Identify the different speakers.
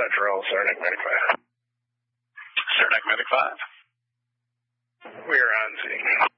Speaker 1: Central, Saranac Medic 5.
Speaker 2: Saranac Medic 5.
Speaker 1: We are on scene.